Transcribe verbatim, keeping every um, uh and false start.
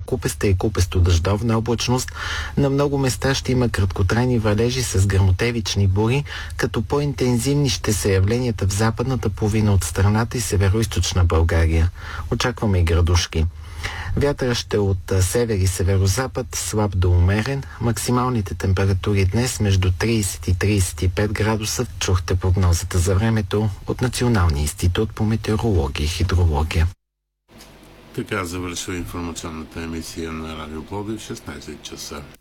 купеста и купесто дъждовна облачност. На много места ще има краткотрайни валежи с гръмотевични бури, като по-интензивни ще са явленията в западната половина от страната и североизточна България. Очакваме и градушки. Вятъра ще е от север и северозапад, слаб до умерен. Максималните температури днес между трийсет и трийсет и пет градуса. Чухте прогнозата за времето от Националния институт по метеорология и хидрология. Така завършва информационната емисия на Радио Пловдив в шестнайсет часа.